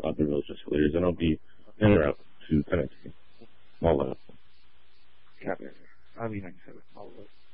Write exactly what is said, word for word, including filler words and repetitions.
other religious leaders, and I'll be in or out to connect to you. Allah. Yeah, I'll be nice. Allah.